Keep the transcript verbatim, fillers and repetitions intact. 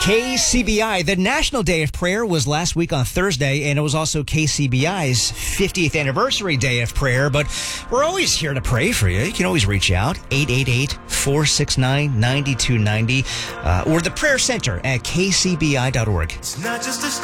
K C B I, the National Day of Prayer was last week on Thursday, and it was also K C B I's fiftieth anniversary day of prayer, but we're always here to pray for you. You can always reach out, eight eight eight, four six nine, nine two nine zero, uh, or the prayer center at k c b i dot org. It's not just a